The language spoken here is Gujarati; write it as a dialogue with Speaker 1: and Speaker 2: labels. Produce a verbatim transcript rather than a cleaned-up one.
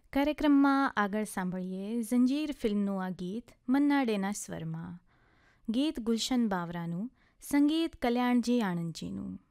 Speaker 1: કાર્યક્રમમાં આગળ સાંભળીએ ઝંજીર ફિલ્મનું આ ગીત મન્ના ડેના સ્વરમાં. ગીત ગુલશન બાવરાનું, સંગીત કલ્યાણજી આણંદજીનું.